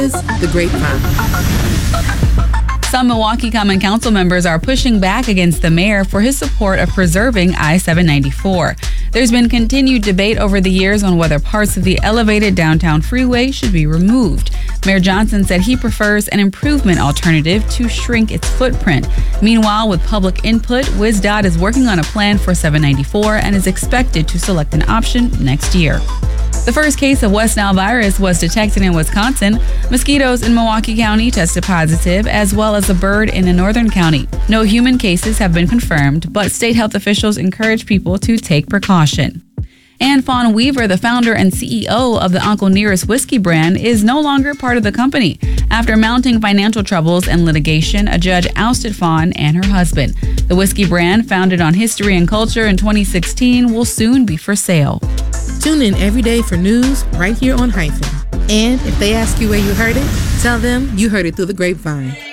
The Grapevine. Some Milwaukee Common Council members are pushing back against the mayor for his support of preserving I-794. There's been continued debate over the years on whether parts of the elevated downtown freeway should be removed. Mayor Johnson said he prefers an improvement alternative to shrink its footprint. Meanwhile, with public input, WisDOT is working on a plan for 794 and is expected to select an option next year. The first case of West Nile virus was detected in Wisconsin. Mosquitoes in Milwaukee County tested positive, as well as a bird in a northern county. No human cases have been confirmed, but state health officials encourage people to take precaution. And Fawn Weaver, the founder and CEO of the Uncle Nearest whiskey brand, is no longer part of the company. After mounting financial troubles and litigation, a judge ousted Fawn and her husband. The whiskey brand, founded on history and culture in 2016, will soon be for sale. Tune in every day for news right here on Hyphen. And if they ask you where you heard it, tell them you heard it through the grapevine.